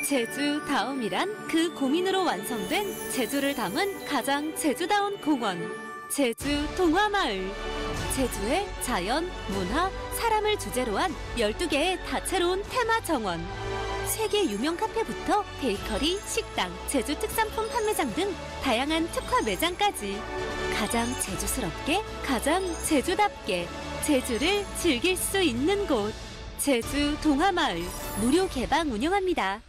제주다움이란 그 고민으로 완성된 제주를 담은 가장 제주다운 공원, 제주 동화마을. 제주의 자연, 문화, 사람을 주제로 한 12개의 다채로운 테마 정원. 세계 유명 카페부터 베이커리, 식당, 제주 특산품 판매장 등 다양한 특화 매장까지 가장 제주스럽게, 가장 제주답게 제주를 즐길 수 있는 곳. 제주 동화마을 무료 개방 운영합니다.